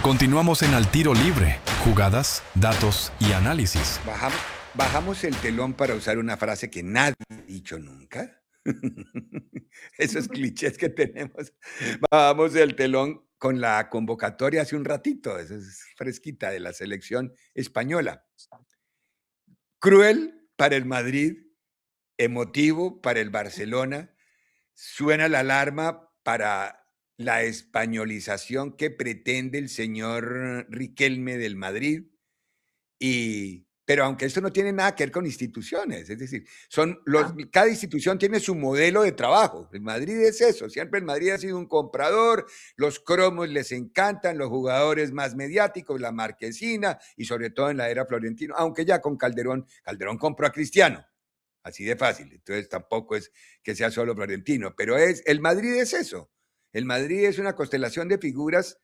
Continuamos en Al Tiro Libre, jugadas, datos y análisis. Bajamos el telón para usar una frase que nadie ha dicho nunca. Esos clichés que tenemos. Bajamos el telón con la convocatoria hace un ratito, esa es fresquita, de la selección española. Cruel para el Madrid, emotivo para el Barcelona, suena la alarma para la españolización que pretende el señor Riquelme del Madrid. Pero aunque esto no tiene nada que ver con instituciones, es decir, cada institución tiene su modelo de trabajo. El Madrid es eso, siempre el Madrid ha sido un comprador, los cromos les encantan, los jugadores más mediáticos, la marquesina, y sobre todo en la era Florentino, aunque ya con Calderón compró a Cristiano, así de fácil, entonces tampoco es que sea solo Florentino, pero el Madrid es eso, el Madrid es una constelación de figuras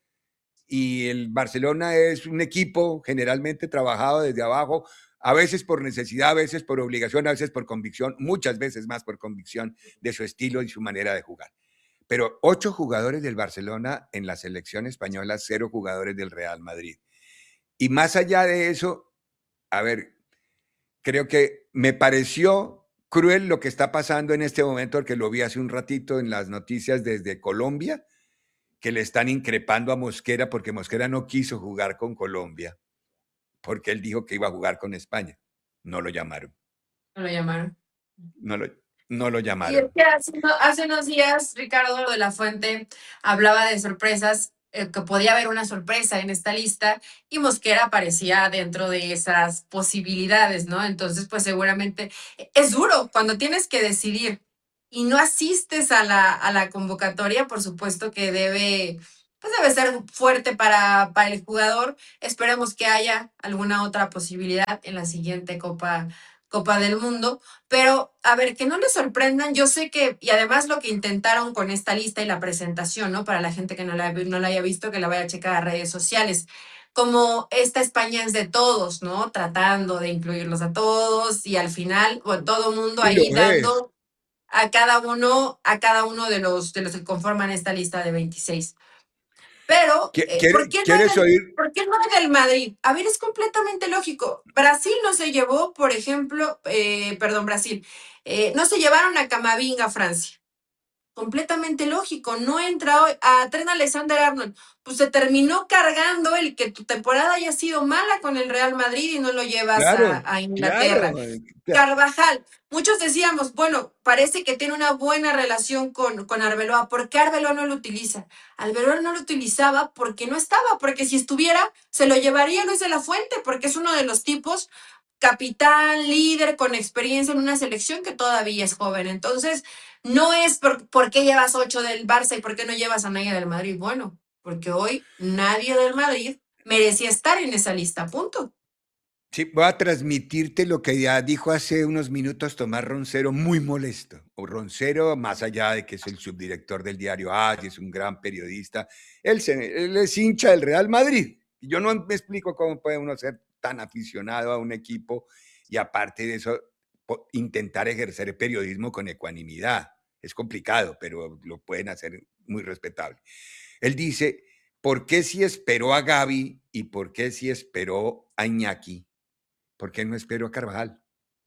y el Barcelona es un equipo generalmente trabajado desde abajo, a veces por necesidad, a veces por obligación, a veces por convicción, muchas veces más por convicción de su estilo y su manera de jugar. Pero 8 jugadores del Barcelona en la selección española, 0 jugadores del Real Madrid. Y más allá de eso, a ver, creo que me pareció cruel lo que está pasando en este momento, porque lo vi hace un ratito en las noticias desde Colombia, que le están increpando a Mosquera porque Mosquera no quiso jugar con Colombia, porque él dijo que iba a jugar con España. No lo llamaron. No lo llamaron. No lo Y es llamaron. que hace unos días Ricardo de la Fuente hablaba de sorpresas, que podía haber una sorpresa en esta lista y Mosquera aparecía dentro de esas posibilidades, ¿no? Entonces, pues seguramente es duro cuando tienes que decidir y no asistes a la convocatoria, por supuesto que debe ser fuerte para el jugador. Esperemos que haya alguna otra posibilidad en la siguiente Copa del Mundo. Pero, a ver, que no les sorprendan, yo sé que, y además lo que intentaron con esta lista y la presentación, ¿no? Para la gente que no la haya visto, que la vaya a checar a redes sociales. Como esta España es de todos, ¿no? Tratando de incluirlos a todos y al final, bueno, todo mundo ahí dando a cada uno de los que conforman esta lista de 26. Pero, ¿Quieres oír? ¿por qué no del Madrid? A ver, es completamente lógico. Brasil no se llevó, por ejemplo, Brasil, no se llevaron a Camavinga a Francia. Completamente lógico, no entra hoy a Trent Alexander-Arnold, pues se terminó cargando el que tu temporada haya sido mala con el Real Madrid y no lo llevas a Inglaterra. Claro. Carvajal, muchos decíamos, bueno, parece que tiene una buena relación con Arbeloa. ¿Por qué Arbeloa no lo utiliza? Arbeloa no lo utilizaba porque no estaba, porque si estuviera, se lo llevaría Luis de la Fuente, porque es uno de los tipos capitán, líder, con experiencia en una selección que todavía es joven. Entonces, no es por qué llevas 8 del Barça y por qué no llevas a nadie del Madrid. Bueno, porque hoy nadie del Madrid merecía estar en esa lista, punto. Sí, voy a transmitirte lo que ya dijo hace unos minutos Tomás Roncero, muy molesto. O Roncero, más allá de que es el subdirector del diario AS y es un gran periodista, él es hincha del Real Madrid. Yo no me explico cómo puede uno ser tan aficionado a un equipo y aparte de eso, intentar ejercer periodismo con ecuanimidad. Es complicado, pero lo pueden hacer muy respetable. Él dice, ¿por qué si esperó a Gavi y por qué si esperó a Iñaki? ¿Por qué no espero a Carvajal?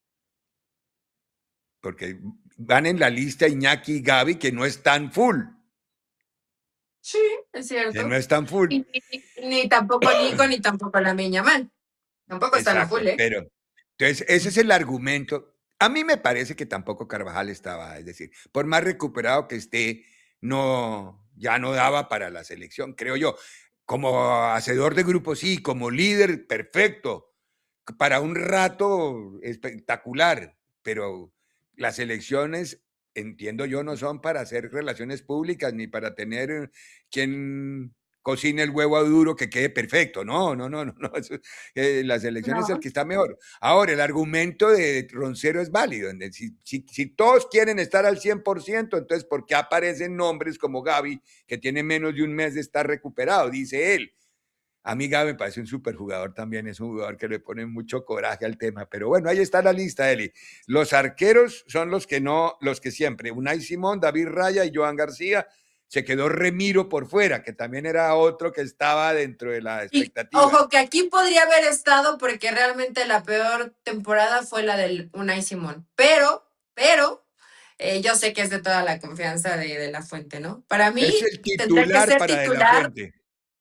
Porque van en la lista Iñaki y Gavi que no están full. Sí, es cierto. Que no están full. Ni tampoco Nico, ni tampoco Lamine Yamal. Tampoco están a full, ¿eh? Pero, entonces, ese es el argumento. A mí me parece que tampoco Carvajal estaba, es decir, por más recuperado que esté, ya no daba para la selección, creo yo. Como hacedor de grupos, sí, como líder, perfecto. Para un rato espectacular, pero las elecciones, entiendo yo, no son para hacer relaciones públicas ni para tener quien cocine el huevo duro que quede perfecto. No. Las elecciones es el que está mejor. Ahora, el argumento de Roncero es válido. Si todos quieren estar al 100%, entonces, ¿por qué aparecen nombres como Gavi, que tiene menos de un mes de estar recuperado? Dice él. A mí Gavi me parece un superjugador también, es un jugador que le pone mucho coraje al tema, pero bueno, ahí está la lista, Eli. Los arqueros son los que siempre, Unai Simón, David Raya y Joan García, Se quedó Remiro por fuera, que también era otro que estaba dentro de la Y expectativa. ojo, que aquí podría haber estado porque realmente la peor temporada fue la del Unai Simón. Pero, yo sé que es de toda la confianza de La Fuente, ¿no? Para Es mí el tendría que titular ser para De La titular Fuente.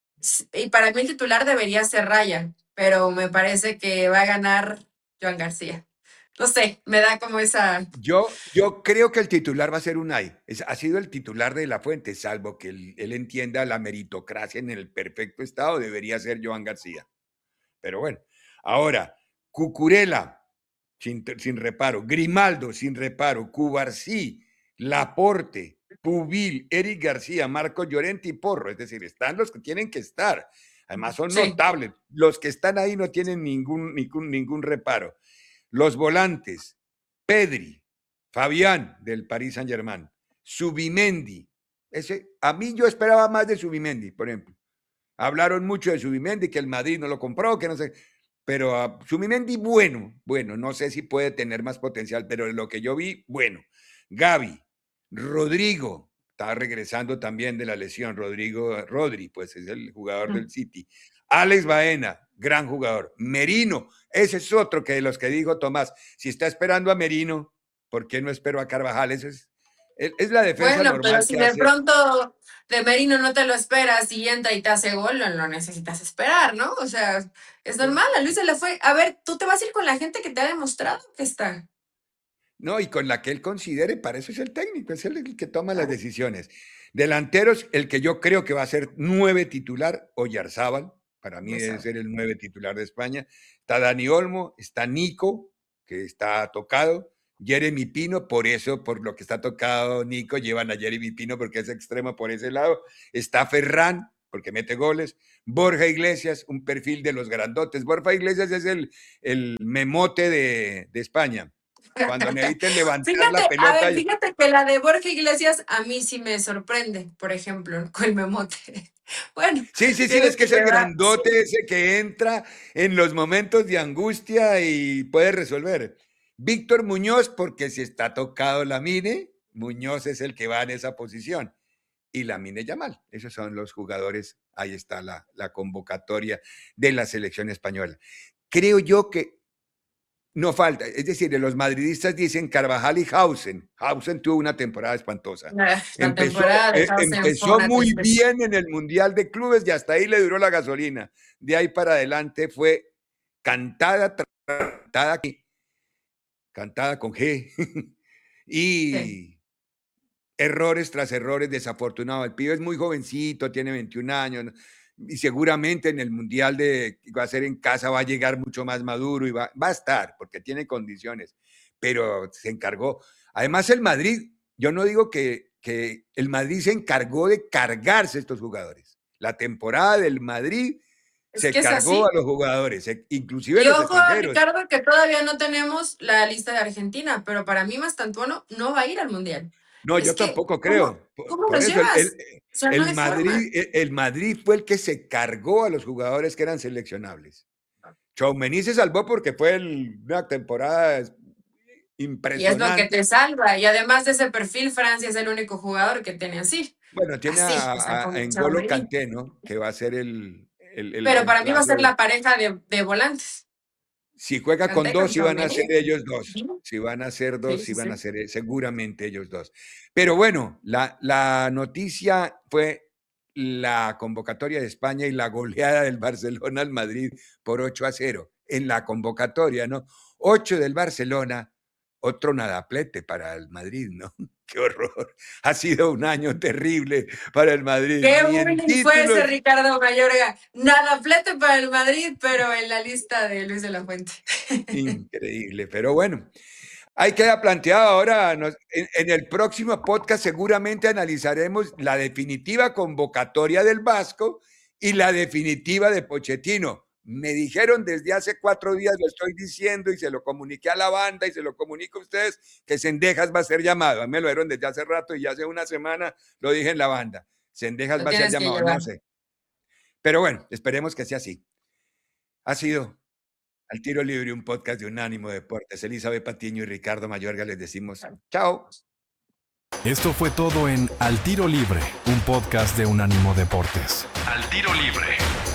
y para mí el titular debería ser Raya, pero me parece que va a ganar Joan García. No sé, me da como esa... Yo creo que el titular va a ser Unai. Ha sido el titular de La Fuente, salvo que él entienda la meritocracia en el perfecto estado, debería ser Joan García. Pero bueno, ahora, Cucurella, sin reparo, Grimaldo, sin reparo, Cubarsí, Laporte, Pubil, Eric García, Marco Llorente y Porro. Es decir, están los que tienen que estar. Además, son Sí. notables. Los que están ahí no tienen ningún reparo. Los volantes, Pedri, Fabián del Paris Saint-Germain, Subimendi. A mí yo esperaba más de Subimendi, por ejemplo. Hablaron mucho de Subimendi, que el Madrid no lo compró, que no sé. Pero Subimendi, bueno, no sé si puede tener más potencial, pero de lo que yo vi, bueno. Gaby, Rodrigo, está regresando también de la lesión. Rodri, pues es el jugador del City. Alex Baena, gran jugador. Merino, ese es otro que de los que dijo Tomás. Si está esperando a Merino, ¿por qué no espero a Carvajal? Es la defensa Bueno, pero normal si que de hace. pronto de Merino no te lo esperas y entra y te hace gol, no lo necesitas esperar, ¿no? O sea, es normal, a Luis se le fue. A ver, tú te vas a ir con la gente que te ha demostrado que está. No, y con la que él considere, para eso es el técnico, es el que toma las decisiones. Delanteros, el que yo creo que va a ser 9 titular, Oyarzábal, para mí Ya debe sabes. ser el 9 titular de España. Está Dani Olmo, está Nico, que está tocado, Jeremy Pino, por lo que está tocado Nico, llevan a Jeremy Pino porque es extremo por ese lado. Está Ferran, porque mete goles. Borja Iglesias, un perfil de los grandotes. Borja Iglesias es el memote de España. Cuando necesiten levantar Fíjate, la a pelota. ver, fíjate que la de Borja Iglesias a mí sí me sorprende, por ejemplo, con el memote. Bueno, Sí, tienes es que que es el llevar, sí. grandote ese que entra en los momentos de angustia y puede resolver. Víctor Muñoz, porque si está tocado Lamine, Muñoz es el que va en esa posición. Y Lamine Yamal, esos son los jugadores. Ahí está la convocatoria de la selección española. Creo yo que no falta, es decir, los madridistas dicen Carvajal y Hausen. Hausen tuvo una temporada espantosa. La temporada de Hausen fue Empezó una muy tristeza. bien en el Mundial de Clubes y hasta ahí le duró la gasolina. De ahí para adelante fue cantada, cantada con G. Sí. Y errores tras errores, desafortunados. El pibe es muy jovencito, tiene 21 años, ¿no? Y seguramente en el Mundial que va a ser en casa va a llegar mucho más maduro y va a estar, porque tiene condiciones, pero se encargó. Además, el Madrid, yo no digo que el Madrid se encargó de cargarse a estos jugadores. La temporada del Madrid Es se que es cargó a así. los jugadores, inclusive Y los ojo, extranjeros. Ricardo, que todavía no tenemos la lista de Argentina, pero para mí Mastantuono no va a ir al Mundial. No, Es yo que, tampoco ¿cómo, creo. cómo Por los eso llevas? O sea, no hay forma. El Madrid fue el que se cargó a los jugadores que eran seleccionables. Tchouaméni se salvó porque fue una temporada Y es lo que impresionante. te salva. Y además de ese perfil, Francia es el único jugador que tiene así. Bueno, tiene Así, o sea, a como N'Golo Tchouaméni. Kanté, ¿no? Que va a ser el Pero para mí va a reemplazo ser de. la pareja de volantes. Si juega con Kanté dos, con sí van a ser Tchouaméni. ellos dos. Ujú. Si van a ser dos, Sí, sí sí, van a sí. ser seguramente ellos dos. Pero bueno, la noticia fue la convocatoria de España y la goleada del Barcelona al Madrid por 8-0 en la convocatoria, ¿no? 8 del Barcelona, otro nadaplete para el Madrid, ¿no? Qué horror. Ha sido un año terrible para el Madrid. Qué Ni en bullying fue ese títulos. Ricardo Mayorga. Nada flete para el Madrid, pero en la lista de Luis de la Fuente. Increíble, pero bueno. Ahí queda planteado ahora, en el próximo podcast seguramente analizaremos la definitiva convocatoria del Vasco y la definitiva de Pochettino. Me dijeron desde hace 4 días, lo estoy diciendo y se lo comuniqué a la banda y se lo comunico a ustedes, que Cendejas va a ser llamado. A mí me lo dieron desde hace rato y ya hace una semana lo dije en la banda. Cendejas Lo va a ser tienes que llamado, no llevar. sé. Pero bueno, esperemos que sea así. Ha sido Al Tiro Libre, un podcast de Unánimo Deportes. Elizabeth Patiño y Ricardo Mayorga les decimos chao. Esto fue todo en Al Tiro Libre, un podcast de Unánimo Deportes. Al Tiro Libre.